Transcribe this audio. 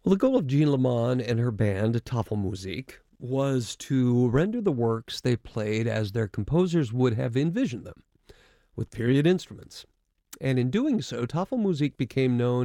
Well, the goal of Jean Lemon and her band, Tafelmusik, was to render the works they played as their composers would have envisioned them, with period instruments. And in doing so, Tafelmusik became known